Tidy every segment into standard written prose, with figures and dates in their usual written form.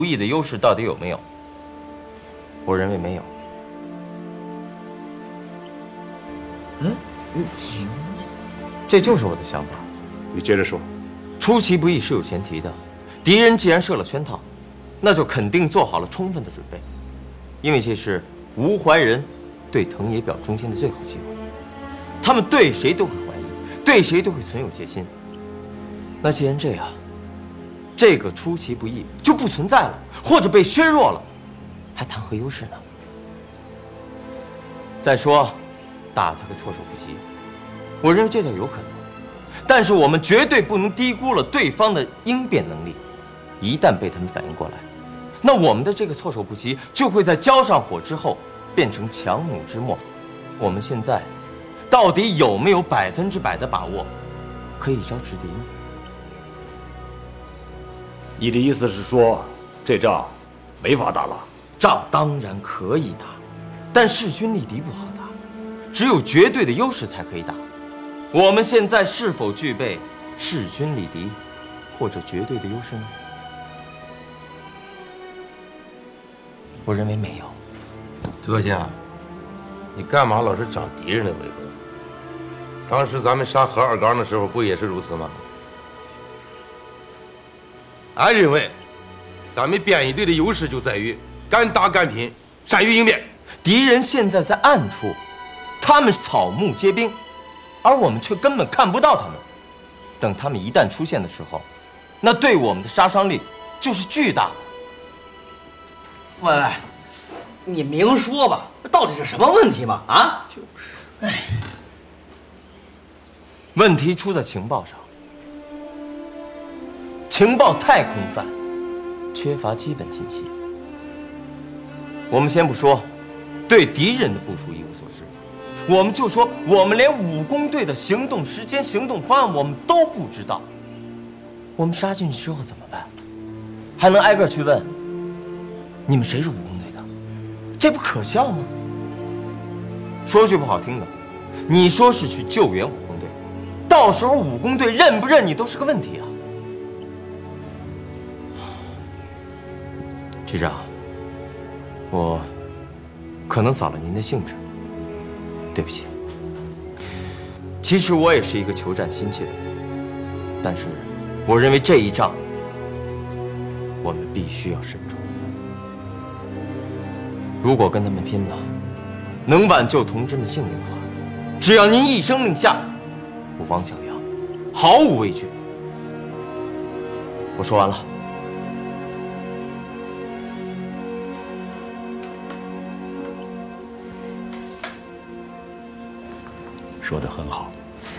不义的优势到底有没有？我认为没有。这就是我的想法。 你接着说。 出其不意是有前提的，敌人既然设了圈套，那就肯定做好了充分的准备，因为这是吴怀仁对藤野表忠心的最好机会。他们对谁都会怀疑，对谁都会存有戒心。那既然这样，这个出其不意就不存在了，或者被削弱了，还谈何优势呢？再说，打他个措手不及，我认为这倒有可能，但是我们绝对不能低估了对方的应变能力。一旦被他们反应过来，那我们的这个措手不及就会在交上火之后变成强弩之末。我们现在到底有没有100%的把握可以一招制敌呢？ 你的意思是说，这仗没法打了？ 仗当然可以打，但势均力敌不好打，只有绝对的优势才可以打。我们现在是否具备势均力敌或者绝对的优势呢？我认为没有。 德家，你干嘛老是长敌人的尾巴？当时咱们杀何二刚的时候，不也是如此吗？俺认为，咱们编译队的优势就在于敢打敢拼，善于应变。 敌人现在在暗处，他们草木皆兵，而我们却根本看不到他们。等他们一旦出现的时候，那对我们的杀伤力就是巨大的。 喂喂，你明说吧，到底是什么问题嘛？啊，就是，哎， 问题出在情报上，情报太空泛，缺乏基本信息。我们先不说对敌人的部署一无所知，我们就说我们连武工队的行动时间、行动方案我们都不知道。我们杀进去之后怎么办？还能挨个去问你们谁是武工队的？这不可笑吗？说句不好听的，你说是去救援武工队，到时候武工队认不认你都是个问题啊。局长，我可能扫了您的兴致，对不起。其实我也是一个求战心切的人，但是我认为这一仗我们必须要慎重。如果跟他们拼了，能挽救同志们性命的话，只要您一声令下，我王小阳毫无畏惧。我说完了。 说得很好，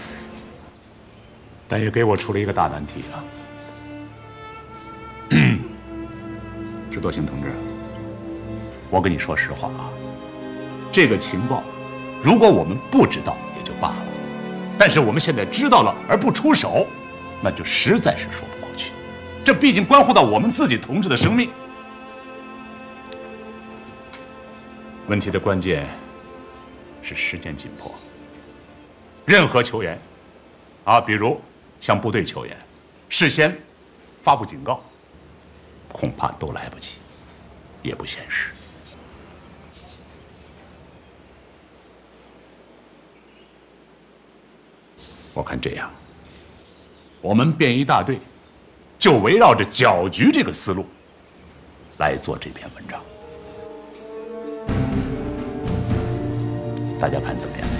但也给我出了一个大难题啊！石多星同志，我跟你说实话啊，这个情报，如果我们不知道也就罢了，但是我们现在知道了而不出手，那就实在是说不过去。这毕竟关乎到我们自己同志的生命。问题的关键是时间紧迫。任何球员，比如向部队求援，事先发布警告，恐怕都来不及，也不现实。我看这样，我们便衣大队就围绕着搅局这个思路来做这篇文章，大家看怎么样？